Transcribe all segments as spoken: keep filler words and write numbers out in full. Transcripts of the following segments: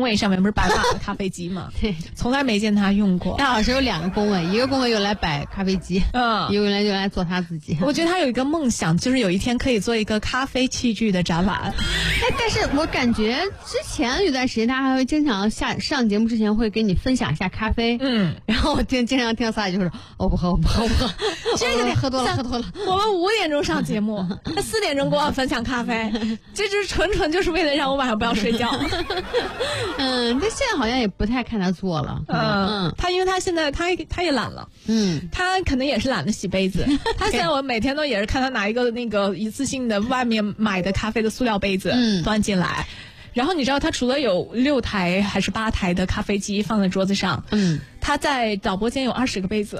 位上面不是摆满了咖啡机吗？ 对， 从来没见他用过。 戴老师有两个工位，一个工位用来摆咖啡机， 嗯， 一个用来用来做他自己。 我觉得他有一个梦想，就是有一天可以做一个咖啡器具的展览。 哎，但是我感觉之前有段时间他还会经常下上节目之前会给你分享一下咖啡， 嗯， 然后我经经常听到撒姐就说我不喝我不喝我不喝， 这个得喝多了喝多了。 我们五点钟上节目，他四点钟给我分享咖啡，这就是纯纯就是为了让我晚上不要睡觉。 嗯，但现在好像也不太看他做了。 嗯嗯，他因为他现在他他也懒了， 嗯， 他可能也是懒得洗杯子。他现在我每天都也是看他拿一个那个一次性的外面买的咖啡的塑料杯子，嗯，端进来。然后你知道他除了有六台还是八台的咖啡机放在桌子上，嗯，他在导播间有二十个杯子。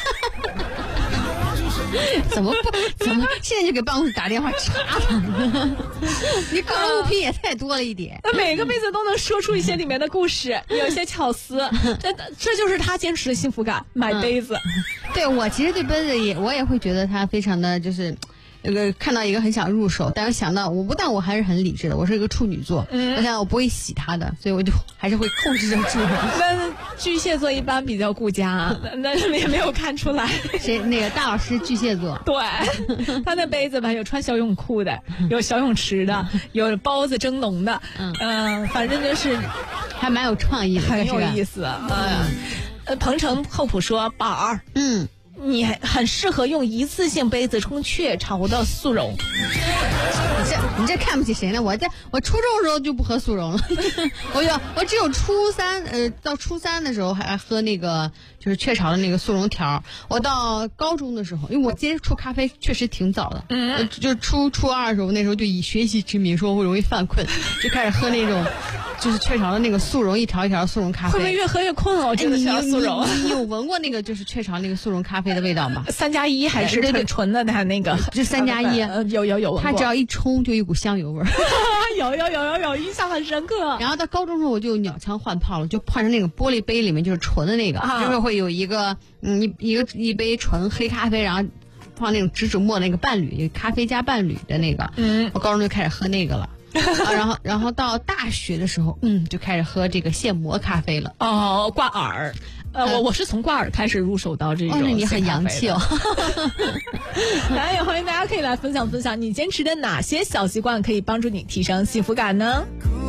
怎么不怎么现在就给办公室打电话查他？你个人物品也太多了一点。 那每个杯子都能说出一些里面的故事，有一些巧思。这这就是他坚持的幸福感，买杯子。 嗯、对我其实对杯子也我也会觉得他非常的就是。那个看到一个很想入手，但是想到我不但我还是很理智的，我是一个处女座，嗯，我想我不会洗它的，所以我就还是会控制得住。 那巨蟹座一般比较顾家，那也没有看出来。 谁那个大老师巨蟹座？ 对，他那杯子吧，有穿小泳裤的，有小泳池的，有包子蒸笼的，嗯、呃，反正就是还蛮有创意的， 很有意思。嗯，呃，鹏程厚朴说宝儿，嗯。你很适合用一次性杯子冲雀巢的速溶。 你这你这看不起谁呢？我在我初中的时候就不喝速溶了，我有我只有初三呃到初三的时候还喝那个就是雀巢的那个速溶条。我到高中的时候，因为我接触咖啡确实挺早的，嗯，就初初二的时候那时候就以学习之名说我容易犯困，就开始喝那种就是雀巢的那个速溶一条一条的速溶咖啡。 会不会越喝越困啊？我真的需要速溶。 你有闻过那个就是雀巢那个速溶咖啡的味道吗？ 三加一还是纯纯的它那个？ 就三加一， 有有有。 它只要一冲就一股香油味儿。 有有有有有，印象很深刻。 然后到高中时候我就鸟枪换炮了，就换成那个玻璃杯里面就是纯的那个，啊、就是会有一个嗯一一个一杯纯黑咖啡，然后放那种植脂末那个伴侣，咖啡加伴侣的那个。嗯，我高中就开始喝那个了。啊、然后，然后到大学的时候，嗯，就开始喝这个现磨咖啡了。 哦，挂耳，呃，我我是从挂耳开始入手到这种。 哦，你很洋气哦。 来，也欢迎大家可以来分享分享你坚持的哪些小习惯，可以帮助你提升幸福感呢？